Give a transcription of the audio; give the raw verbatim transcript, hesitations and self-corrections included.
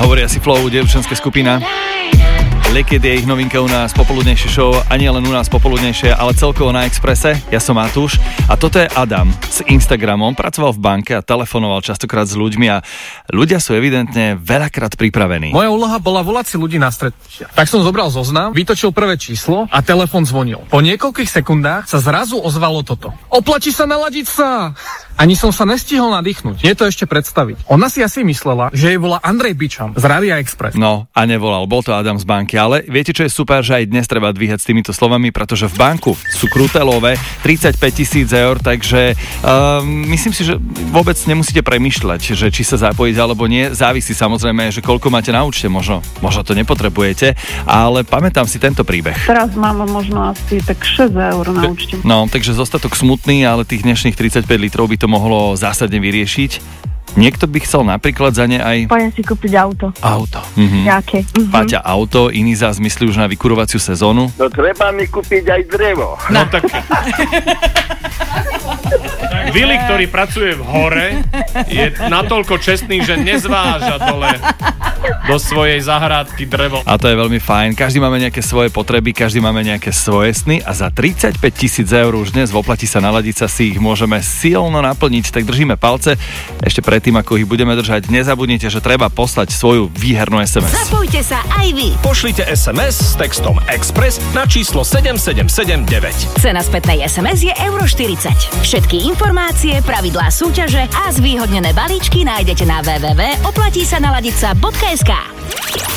Hovoria si Flow, dievčenská skupina. Liquid je ich novinka u nás popoludnejšie show, a nie len u nás popoludnejšie, ale celkovo na Expresse. Ja som Matúš a toto je Adam s Instagramom. Pracoval v banke a telefonoval častokrát s ľuďmi a ľudia sú evidentne veľakrát pripravení. Moja úloha bola volať si ľudí na stretnutia. Tak som zobral zoznam, vytočil prvé číslo a telefon zvonil. Po niekoľkých sekundách sa zrazu ozvalo toto. Oplatí sa naladiť sa! Ani som sa nestihol nadýchnuť. Nie to ešte predstaviť. Ona si asi myslela, že jej volá Andrej Bičan z Rádia Express. No a nevolal, bol to Adam z banky. Ale viete, čo je super, že aj dnes treba dvíhať s týmito slovami, pretože v banku sú krutelové tridsaťpäť tisíc eur, takže uh, myslím si, že vôbec nemusíte premýšľať, že či sa zapojiť alebo nie. Závisí samozrejme, že koľko máte na účte, možno, možno to nepotrebujete, ale pamätám si tento príbeh. Teraz mám možno asi tak šesť eur na účte. No, takže zostatok smutný, ale tých dnešných tridsaťpäť litrov by to mohlo zásadne vyriešiť. Niekto by chcel napríklad za ne aj... Poďme si kúpiť auto. Auto. Mhm. Jaké? Mhm. Paťa auto, iný zás myslí už na vykurovaciu sezónu. No treba mi kúpiť aj drevo. No tak... Vili, ktorý pracuje v hore, je natoľko čestný, že nezváža dole do svojej zahrádky drevo. A to je veľmi fajn. Každý máme nejaké svoje potreby, každý máme nejaké svoje sny a za tridsaťpäť tisíc eur už dnes v Oplatí sa naladiť sa si ich môžeme silno naplniť, tak držíme palce. Ešte predtým, ako ich budeme držať, nezabudnite, že treba poslať svoju výhernú es em es. Zapojte sa aj vy. Pošlite es em es s textom Express na číslo sedem sedem sedem deväť. Cena spätnej es em es je euro štyridsať. Všetky informácie, pravidlá súťaže a zvýhodnené balíčky nájdete na w w w bodka oplatí sa naladiť sa bodka es ká.